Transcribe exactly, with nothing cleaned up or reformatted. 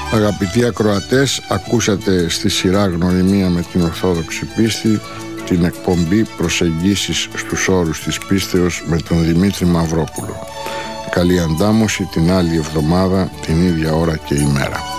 Αγαπητοί ακροατές, ακούσατε στη σειρά Γνωριμία με την Ορθόδοξη Πίστη την εκπομπή Προσεγγίσεις στους όρους της πίστεως με τον Δημήτρη Μαυρόπουλο. Καλή αντάμωση την άλλη εβδομάδα, την ίδια ώρα και ημέρα.